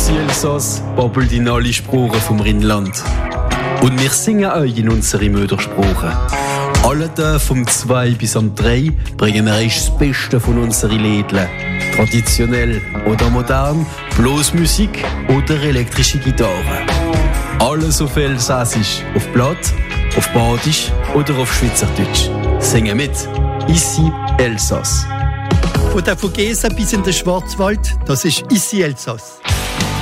Ici Elsass babbelt in alle Sprachen vom Rheinland. Und wir singen euch in unsere Muttersprache. Alle Tage vom 2 bis am 3 bringen wir euch das Beste von unseren Lädlen. Traditionell oder modern, Blasmusik oder elektrische Gitarre. Alles auf Elsassisch, auf Platt, auf Badisch oder auf Schweizerdeutsch. Singen mit. Ici Elsass. Von der Vogesen bis in den Schwarzwald, das ist Ici Elsass.